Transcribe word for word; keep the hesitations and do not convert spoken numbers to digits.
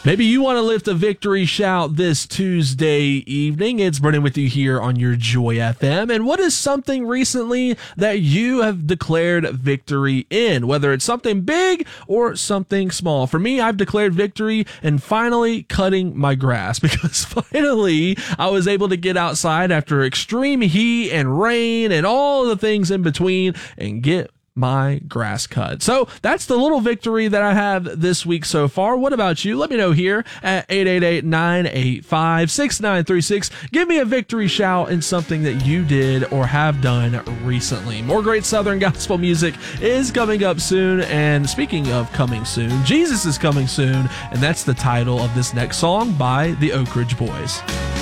Maybe you want to lift a victory shout this Tuesday evening. It's Brennan with you here on your Joy F M. And what is something recently that you have declared victory in, whether it's something big or something small? For me, I've declared victory in finally cutting my grass, because finally I was able to get outside after extreme heat and rain and all the things in between and get my grass cut. So that's the little victory that I have this week so far. What about you? Let me know here at eight eight eight, nine eight five, six nine three six. Give me a victory shout in something that you did or have done recently. More great Southern gospel music is coming up soon. And speaking of coming soon, Jesus is coming soon. And that's the title of this next song by the Oak Ridge Boys.